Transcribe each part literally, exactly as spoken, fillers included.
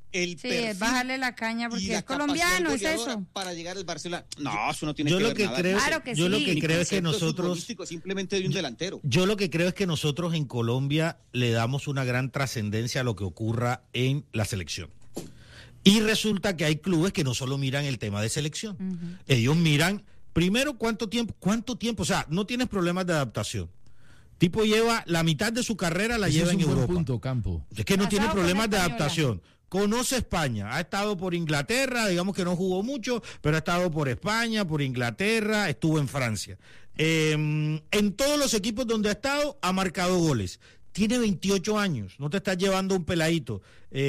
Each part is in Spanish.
el sí, perfil es bajarle la caña porque y la es colombiano, es goleadora eso. Para llegar al Barcelona. No, eso no tiene yo que lo ver que nada. creo, Claro que yo sí. lo que Mi creo es que concepto nosotros futbolístico simplemente de un delantero. Yo lo que creo es que nosotros en Colombia le damos una gran trascendencia a lo que ocurra en la selección. Y resulta que hay clubes que no solo miran el tema de selección. Uh-huh. Ellos miran, primero, cuánto tiempo, cuánto tiempo, o sea, no tienes problemas de adaptación. Tipo lleva la mitad de su carrera la Ese lleva es un en buen Europa. punto, Campo. Es que no Pasado tiene problemas con de Española. adaptación. Conoce España, ha estado por Inglaterra, digamos que no jugó mucho, pero ha estado por España, por Inglaterra, estuvo en Francia. Eh, en todos los equipos donde ha estado, ha marcado goles. Tiene veintiocho años, no te estás llevando un peladito.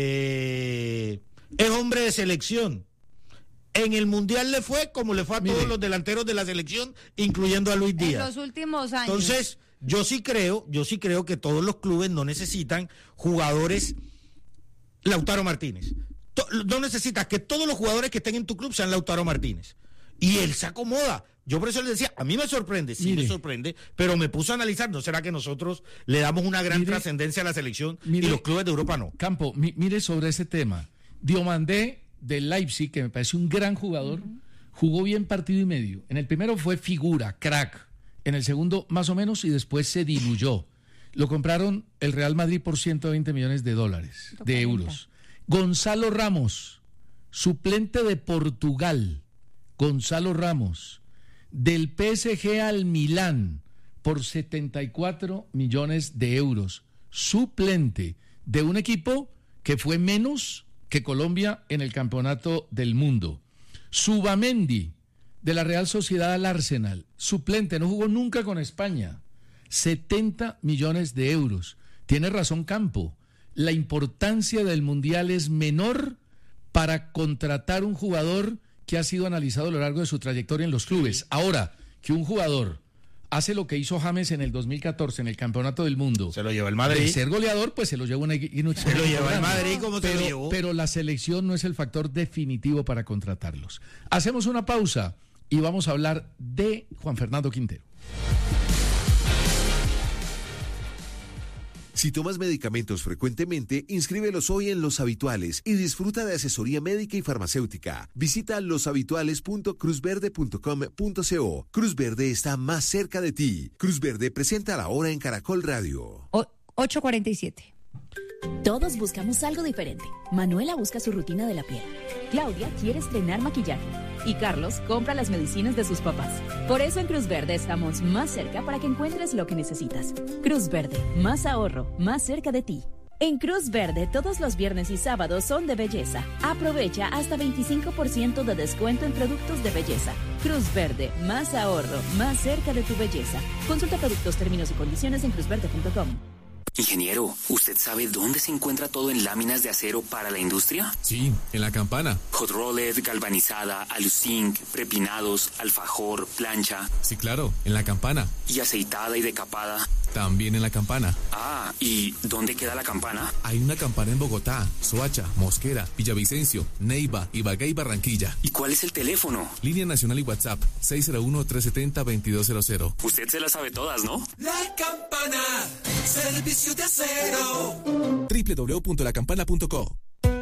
Eh, es hombre de selección. En el Mundial le fue como le fue a Mire. todos los delanteros de la selección, incluyendo a Luis Díaz. En los últimos años. Entonces, yo sí creo, yo sí creo que todos los clubes no necesitan jugadores. Lautaro Martínez. To- no necesitas que todos los jugadores que estén en tu club sean Lautaro Martínez. Y él se acomoda. Yo por eso le decía, a mí me sorprende, sí Mire. me sorprende, pero me puso a analizar, ¿no será que nosotros le damos una gran Mire. trascendencia a la selección Mire. y los clubes de Europa no? Campo, mi- mire sobre ese tema. Diomandé del Leipzig, que me parece un gran jugador, uh-huh. jugó bien partido y medio. En el primero fue figura, crack. En el segundo, más o menos, y después se diluyó. Lo compraron el Real Madrid por ciento veinte millones de dólares, de euros. Gonzalo Ramos, suplente de Portugal. Gonzalo Ramos, del P S G al Milán, por setenta y cuatro millones de euros. Suplente de un equipo que fue menos que Colombia en el campeonato del mundo. Subamendi, de la Real Sociedad al Arsenal, suplente, no jugó nunca con España. setenta millones de euros. Tiene razón Campo. La importancia del Mundial es menor para contratar un jugador que ha sido analizado a lo largo de su trayectoria en los clubes. Ahora, que un jugador hace lo que hizo James en el dos mil catorce en el Campeonato del Mundo. Se lo lleva el Madrid. De ser goleador, pues se lo lleva una Se lo lleva el Madrid como pero, se lo llevó. Pero la selección no es el factor definitivo para contratarlos. Hacemos una pausa y vamos a hablar de Juan Fernando Quintero. Si tomas medicamentos frecuentemente, inscríbelos hoy en Los Habituales y disfruta de asesoría médica y farmacéutica. Visita los habituales punto cruz verde punto com punto co. Cruz Verde está más cerca de ti. Cruz Verde presenta la hora en Caracol Radio. O- ocho cuarenta y siete. Todos buscamos algo diferente. Manuela busca su rutina de la piel. Claudia quiere estrenar maquillaje. Y Carlos compra las medicinas de sus papás. Por eso en Cruz Verde estamos más cerca para que encuentres lo que necesitas. Cruz Verde, más ahorro, más cerca de ti. En Cruz Verde, todos los viernes y sábados son de belleza. Aprovecha hasta veinticinco por ciento de descuento en productos de belleza. Cruz Verde, más ahorro, más cerca de tu belleza. Consulta productos, términos y condiciones en cruz verde punto com. Ingeniero, ¿usted sabe dónde se encuentra todo en láminas de acero para la industria? Sí, en La Campana. Hot rolled, galvanizada, aluzinc, prepinados, alfajor, plancha. Sí, claro, en La Campana. ¿Y aceitada y decapada? También en La Campana. Ah, ¿y dónde queda la campana? Hay una campana en Bogotá, Soacha, Mosquera, Villavicencio, Neiva, Ibagué y Barranquilla. ¿Y cuál es el teléfono? Línea nacional y WhatsApp, seis cero uno, tres siete cero, dos dos cero cero. Usted se las sabe todas, ¿no? La Campana, servicio de acero. doble u doble u doble u punto la campana punto co.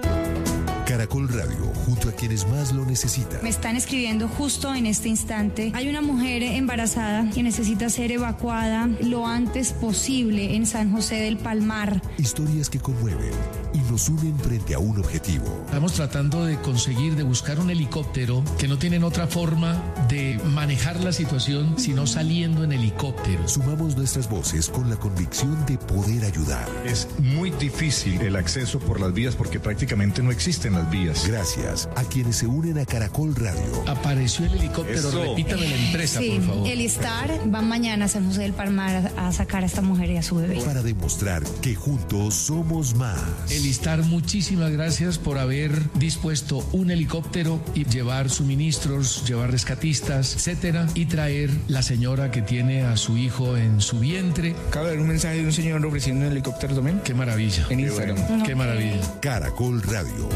Caracol Radio, junto a quienes más lo necesitan. Me están escribiendo justo en este instante. Hay una mujer embarazada que necesita ser evacuada lo antes posible en San José del Palmar. Historias que conmueven y nos unen frente a un objetivo. Estamos tratando de conseguir, de buscar un helicóptero que no tienen otra forma de manejar la situación sino saliendo en helicóptero. Sumamos nuestras voces con la convicción de poder ayudar. Es muy difícil el acceso por las vías porque prácticamente no existen las vías. Gracias a quienes se unen a Caracol Radio. Apareció el helicóptero, Eso. repítame la empresa, Sí, por favor. el Star va mañana a San José del Palmar a, a sacar a esta mujer y a su bebé. Para demostrar que juntos somos más. Elistar, muchísimas gracias por haber dispuesto un helicóptero y llevar suministros, llevar rescatistas, etcétera, y traer la señora que tiene a su hijo en su vientre. Acabo de ver un mensaje de un señor ofreciendo un helicóptero también. Qué maravilla. En Instagram. Bueno. Qué maravilla. Caracol Radio.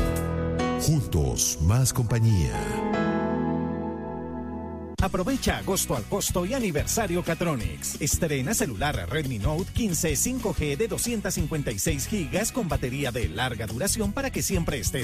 Juntos, más compañía. Aprovecha agosto al costo y aniversario Catronics. Estrena celular Redmi Note quince cinco G de doscientos cincuenta y seis gigas con batería de larga duración para que siempre estés